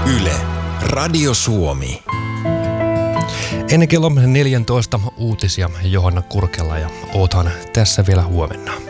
Yle, Radio Suomi. Ennen kello 14 uutisia Johanna Kurkela ja oothan tässä vielä huomenna.